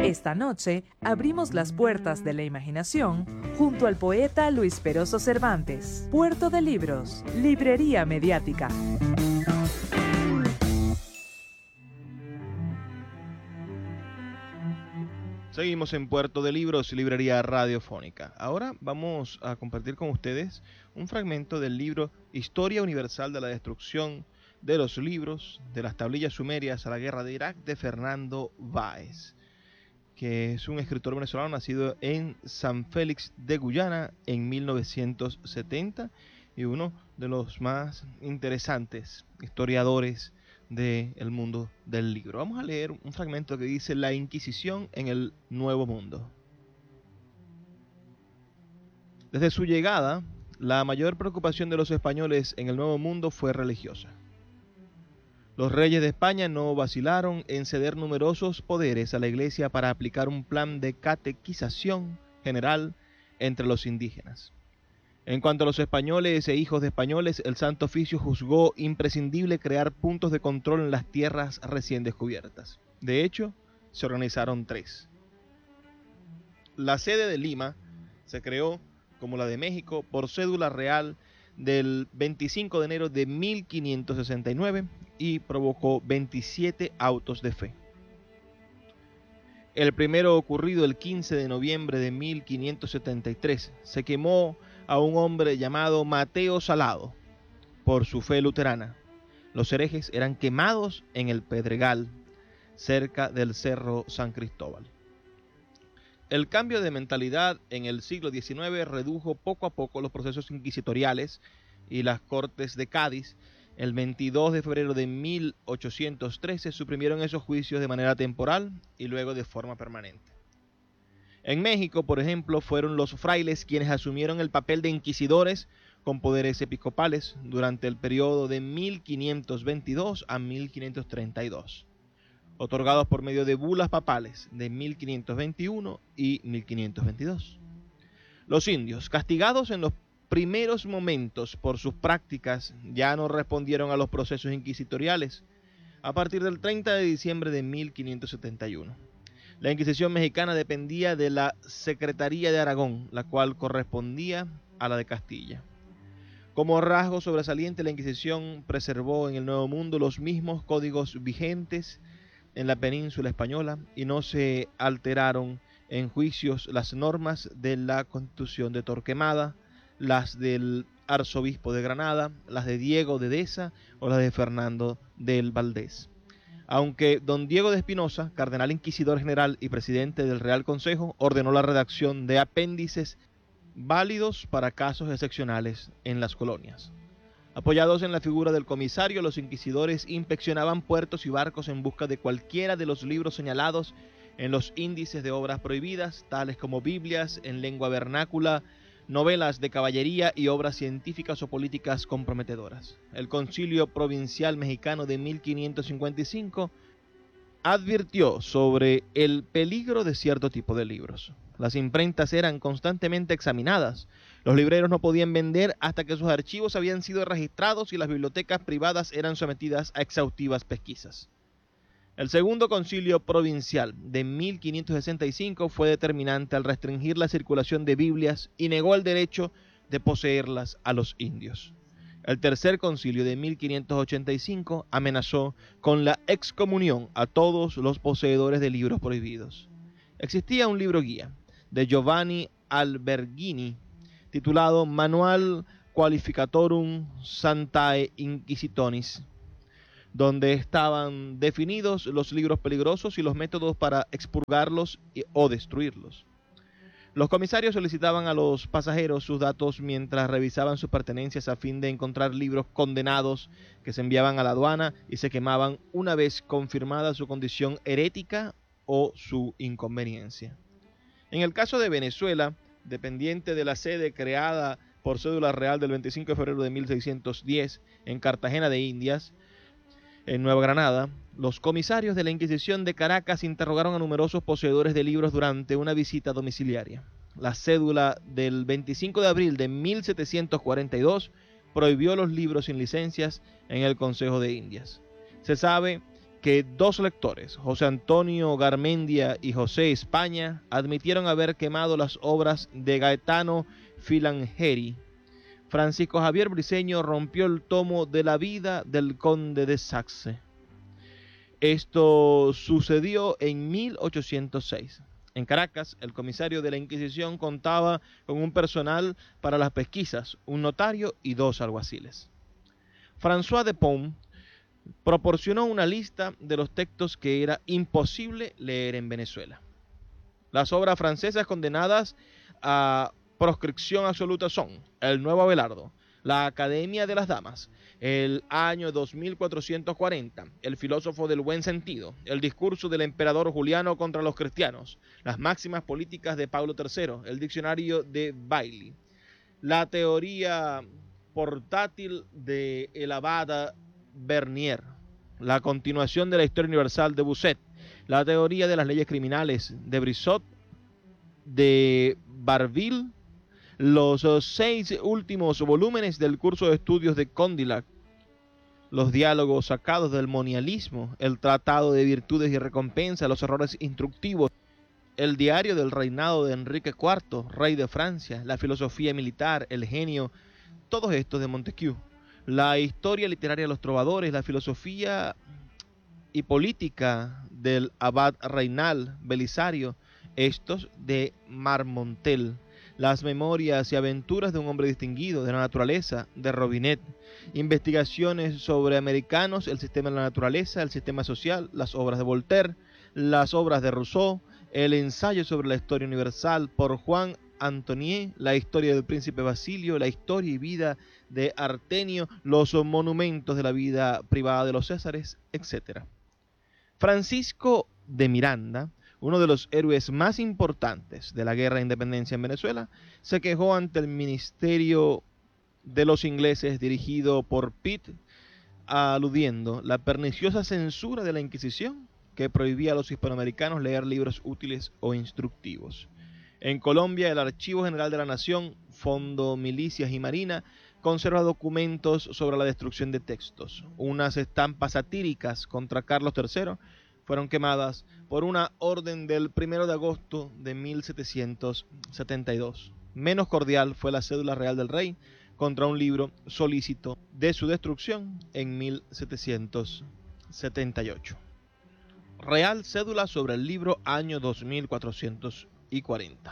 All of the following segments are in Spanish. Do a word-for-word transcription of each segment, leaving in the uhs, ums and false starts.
Esta noche abrimos las puertas de la imaginación junto al poeta Luis Peroso Cervantes. Puerto de Libros, Librería Mediática. Seguimos en Puerto de Libros, Librería Radiofónica. Ahora vamos a compartir con ustedes un fragmento del libro Historia Universal de la Destrucción de los Libros, de las tablillas sumerias a la guerra de Irak, de Fernando Báez, que es un escritor venezolano nacido en San Félix de Guyana en mil novecientos setenta y uno de los más interesantes historiadores del mundo del libro. Vamos a leer un fragmento que dice: La Inquisición en el Nuevo Mundo. Desde su llegada, la mayor preocupación de los españoles en el Nuevo Mundo fue religiosa. Los reyes de España no vacilaron en ceder numerosos poderes a la Iglesia para aplicar un plan de catequización general entre los indígenas. En cuanto a los españoles e hijos de españoles, el Santo Oficio juzgó imprescindible crear puntos de control en las tierras recién descubiertas. De hecho, se organizaron tres. La sede de Lima se creó, como la de México, por cédula real del veinticinco de enero de mil quinientos sesenta y nueve y provocó veintisiete autos de fe. El primero, ocurrido el quince de noviembre de mil quinientos setenta y tres, se quemó a un hombre llamado Mateo Salado por su fe luterana. Los herejes eran quemados en el Pedregal, cerca del Cerro San Cristóbal. El cambio de mentalidad en el siglo diecinueve redujo poco a poco los procesos inquisitoriales y las Cortes de Cádiz. El veintidós de febrero de mil ochocientos trece suprimieron esos juicios de manera temporal y luego de forma permanente. En México, por ejemplo, fueron los frailes quienes asumieron el papel de inquisidores con poderes episcopales durante el periodo de mil quinientos veintidós a mil quinientos treinta y dos, otorgados por medio de bulas papales de mil quinientos veintiuno y mil quinientos veintidós. Los indios, castigados en los primeros momentos por sus prácticas, ya no respondieron a los procesos inquisitoriales a partir del treinta de diciembre de mil quinientos setenta y uno. La Inquisición mexicana dependía de la Secretaría de Aragón, la cual correspondía a la de Castilla. Como rasgo sobresaliente, la Inquisición preservó en el Nuevo Mundo los mismos códigos vigentes en la península española y no se alteraron en juicios las normas de la Constitución de Torquemada, las del arzobispo de Granada, las de Diego de Deza o las de Fernando del Valdés. Aunque don Diego de Espinosa, cardenal inquisidor general y presidente del Real Consejo, ordenó la redacción de apéndices válidos para casos excepcionales en las colonias. Apoyados en la figura del comisario, los inquisidores inspeccionaban puertos y barcos en busca de cualquiera de los libros señalados en los índices de obras prohibidas, tales como Biblias en lengua vernácula, novelas de caballería y obras científicas o políticas comprometedoras. El Concilio Provincial Mexicano de mil quinientos cincuenta y cinco advirtió sobre el peligro de cierto tipo de libros. Las imprentas eran constantemente examinadas. Los libreros no podían vender hasta que sus archivos habían sido registrados y las bibliotecas privadas eran sometidas a exhaustivas pesquisas. El Segundo Concilio Provincial de mil quinientos sesenta y cinco fue determinante al restringir la circulación de Biblias y negó el derecho de poseerlas a los indios. El Tercer Concilio de mil quinientos ochenta y cinco amenazó con la excomunión a todos los poseedores de libros prohibidos. Existía un libro guía de Giovanni Alberghini titulado Manual Qualificatorum Sanctae Inquisitoris, donde estaban definidos los libros peligrosos y los métodos para expurgarlos o destruirlos. Los comisarios solicitaban a los pasajeros sus datos mientras revisaban sus pertenencias a fin de encontrar libros condenados que se enviaban a la aduana y se quemaban una vez confirmada su condición herética o su inconveniencia. En el caso de Venezuela, dependiente de la sede creada por cédula real del veinticinco de febrero de mil seiscientos diez en Cartagena de Indias, en Nueva Granada, los comisarios de la Inquisición de Caracas interrogaron a numerosos poseedores de libros durante una visita domiciliaria. La cédula del veinticinco de abril de mil setecientos cuarenta y dos prohibió los libros sin licencias en el Consejo de Indias. Se sabe que dos lectores, José Antonio Garmendia y José España, admitieron haber quemado las obras de Gaetano Filangeri. Francisco Javier Briceño rompió el tomo de la vida del conde de Saxe. Esto sucedió en mil ochocientos seis. En Caracas, el comisario de la Inquisición contaba con un personal para las pesquisas, un notario y dos alguaciles. François de Pont proporcionó una lista de los textos que era imposible leer en Venezuela. Las obras francesas condenadas a proscripción absoluta son El Nuevo Abelardo, La Academia de las Damas, El Año dos mil cuatrocientos cuarenta, El Filósofo del Buen Sentido, El Discurso del Emperador Juliano contra los Cristianos, Las Máximas Políticas de Pablo tercero, El Diccionario de Bailey, La Teoría Portátil de el Abad Bernier, La Continuación de la Historia Universal de Busset, La Teoría de las Leyes Criminales de Brissot, de Barville, los seis últimos volúmenes del curso de estudios de Condillac, los diálogos sacados del monialismo, el tratado de virtudes y recompensa, los errores instructivos, el diario del reinado de Enrique cuarto, rey de Francia, la filosofía militar, el genio, todos estos de Montesquieu, la historia literaria de los trovadores, la filosofía y política del abad Reinal Belisario, estos de Marmontel, las memorias y aventuras de un hombre distinguido, de la naturaleza, de Robinet, investigaciones sobre americanos, el sistema de la naturaleza, el sistema social, las obras de Voltaire, las obras de Rousseau, el ensayo sobre la historia universal por Juan Antonier, la historia del príncipe Basilio, la historia y vida de Artenio, los monumentos de la vida privada de los Césares, etcétera. Francisco de Miranda, uno de los héroes más importantes de la guerra de independencia en Venezuela, se quejó ante el ministerio de los ingleses dirigido por Pitt, aludiendo la perniciosa censura de la Inquisición que prohibía a los hispanoamericanos leer libros útiles o instructivos. En Colombia, el Archivo General de la Nación, Fondo Milicias y Marina, conserva documentos sobre la destrucción de textos. Unas estampas satíricas contra Carlos tercero fueron quemadas por una orden del primero de agosto de mil setecientos setenta y dos. Menos cordial fue la cédula real del rey contra un libro solícito de su destrucción en mil setecientos setenta y ocho. Real cédula sobre el libro año dos mil cuatrocientos cuarenta.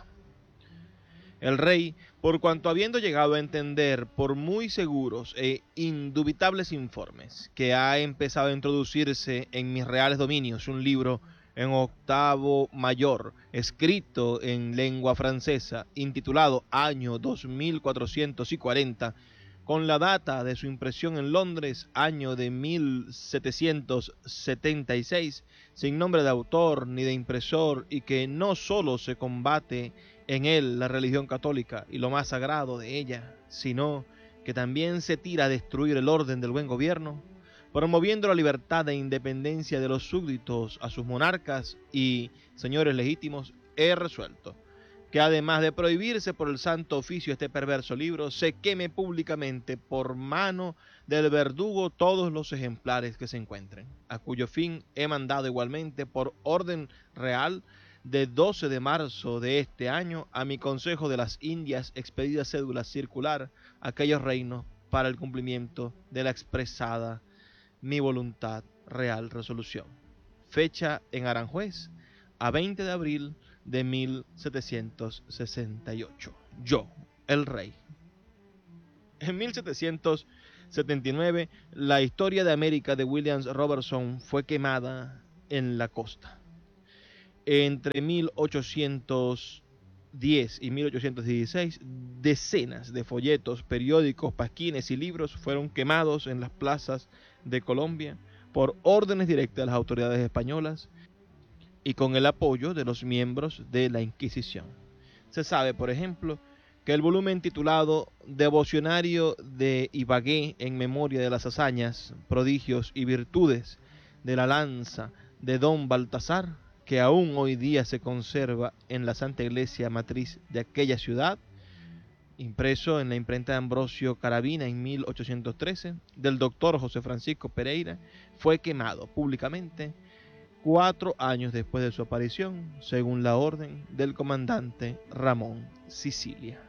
El rey, por cuanto habiendo llegado a entender por muy seguros e indubitables informes que ha empezado a introducirse en mis reales dominios un libro en octavo mayor, escrito en lengua francesa, intitulado Año dos mil cuatrocientos cuarenta, con la data de su impresión en Londres, año de mil setecientos setenta y seis, sin nombre de autor ni de impresor, y que no solo se combate en él la religión católica y lo más sagrado de ella, sino que también se tira a destruir el orden del buen gobierno, promoviendo la libertad e independencia de los súbditos a sus monarcas y señores legítimos, he resuelto que además de prohibirse por el santo oficio este perverso libro, se queme públicamente por mano del verdugo todos los ejemplares que se encuentren, a cuyo fin he mandado igualmente por orden real de doce de marzo de este año a mi Consejo de las Indias expedida cédula circular a aquellos reinos para el cumplimiento de la expresada mi voluntad real resolución. Fecha en Aranjuez, a veinte de abril de mil setecientos sesenta y ocho. Yo, el rey. En mil setecientos setenta y nueve, la historia de América de William Robertson fue quemada en la costa. Entre mil ochocientos diez y mil ochocientos dieciséis, decenas de folletos, periódicos, pasquines y libros fueron quemados en las plazas de Colombia por órdenes directas de las autoridades españolas y con el apoyo de los miembros de la Inquisición. Se sabe, por ejemplo, que el volumen titulado Devocionario de Ibagué en memoria de las hazañas, prodigios y virtudes de la lanza de don Baltasar, que aún hoy día se conserva en la Santa Iglesia Matriz de aquella ciudad, impreso en la imprenta de Ambrosio Carabina en mil ochocientos trece, del doctor José Francisco Pereira, fue quemado públicamente cuatro años después de su aparición, según la orden del comandante Ramón Sicilia.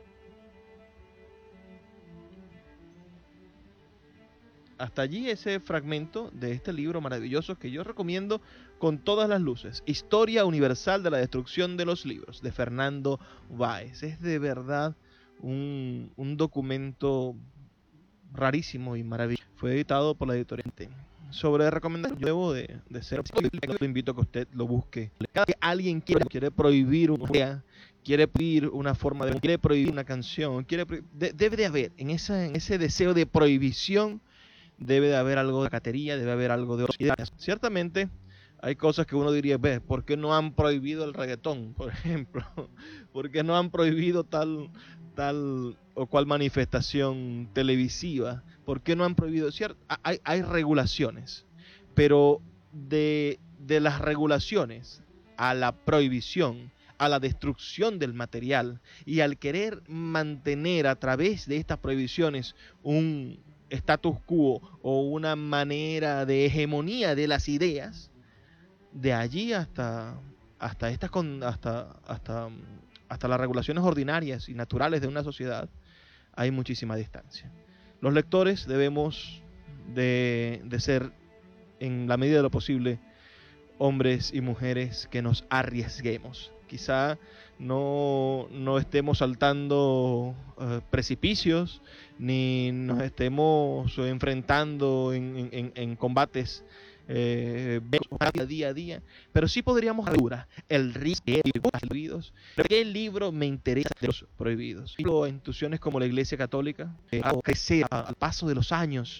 Hasta allí ese fragmento de este libro maravilloso que yo recomiendo con todas las luces. Historia Universal de la Destrucción de los Libros, de Fernando Báez. Es de verdad un, un documento rarísimo y maravilloso. Fue editado por la editorial. Sobre recomendación, yo debo de, de ser, lo invito a que usted lo busque. Cada que alguien quiere, quiere prohibir una idea, quiere prohibir una forma de, quiere prohibir una canción, quiere prohibir, de, debe de haber, en, esa, en ese deseo de prohibición, debe de haber algo de catería, debe haber algo de ideas. Ciertamente hay cosas que uno diría, ve, ¿por qué no han prohibido el reggaetón, por ejemplo? ¿Por qué no han prohibido tal, tal o cual manifestación televisiva? ¿Por qué no han prohibido? Cierto, hay, hay regulaciones, pero de, de las regulaciones a la prohibición, a la destrucción del material y al querer mantener a través de estas prohibiciones un status quo o una manera de hegemonía de las ideas, de allí hasta hasta estas con, hasta hasta hasta las regulaciones ordinarias y naturales de una sociedad, hay muchísima distancia. Los lectores debemos de, de ser, en la medida de lo posible, hombres y mujeres que nos arriesguemos. Quizá no, no estemos saltando uh, precipicios, ni nos estemos enfrentando en, en, en combates eh, día a día, pero sí podríamos asegurar el riesgo de los prohibidos. ¿Qué libro me interesa de los prohibidos? Instituciones como la Iglesia Católica, eh, a crecer al paso de los años,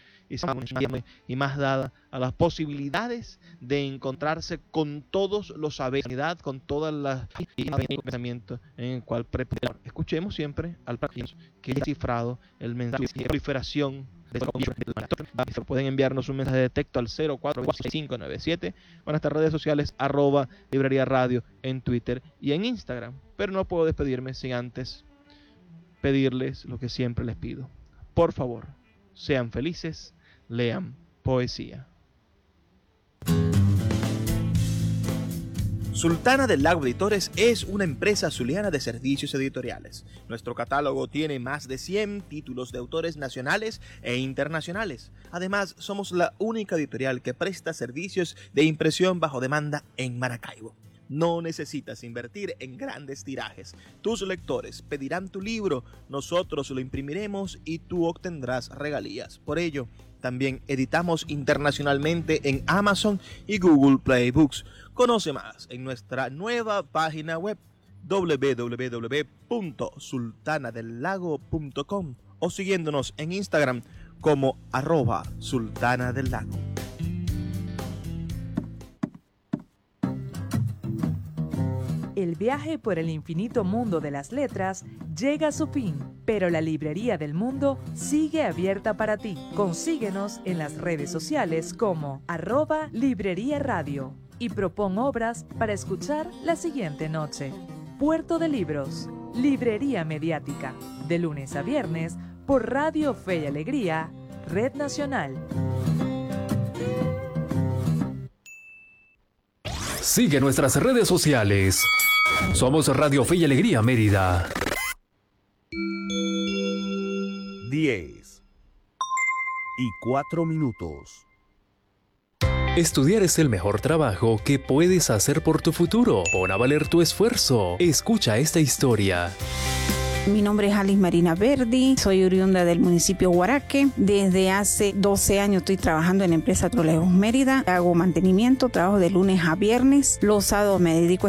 y más dada a las posibilidades de encontrarse con todos los saberes, con todas las pensamientos en el cual preparar. Escuchemos siempre al practicante que ha cifrado el mensaje de proliferación de pueden enviarnos un mensaje de texto al cero cuatro cuatro cinco nueve siete o en nuestras redes sociales arroba librería radio en Twitter y en Instagram. Pero no puedo despedirme sin antes pedirles lo que siempre les pido. Por favor, sean felices, lean poesía. Sultana del Lago Editores es una empresa zuliana de servicios editoriales. Nuestro catálogo tiene más de cien títulos de autores nacionales e internacionales. Además, somos la única editorial que presta servicios de impresión bajo demanda en Maracaibo. No necesitas invertir en grandes tirajes. Tus lectores pedirán tu libro, nosotros lo imprimiremos y tú obtendrás regalías. Por ello, también editamos internacionalmente en Amazon y Google Play Books. Conoce más en nuestra nueva página web doble u doble u doble u punto sultana del lago punto com o siguiéndonos en Instagram como arroba sultana del lago. El viaje por el infinito mundo de las letras llega a su fin, pero la Librería del Mundo sigue abierta para ti. Consíguenos en las redes sociales como arroba librería radio y propon obras para escuchar la siguiente noche. Puerto de Libros, Librería Mediática, de lunes a viernes por Radio Fe y Alegría, Red Nacional. Sigue nuestras redes sociales. Somos Radio Fe y Alegría Mérida. diez y cuatro minutos. Estudiar es el mejor trabajo que puedes hacer por tu futuro. Pon a valer tu esfuerzo. Escucha esta historia. Mi nombre es Alice Marina Verdi, soy oriunda del municipio Guaraque. Desde hace doce años estoy trabajando en la empresa Trolejos Mérida. Hago mantenimiento, trabajo de lunes a viernes. Los sábados me dedico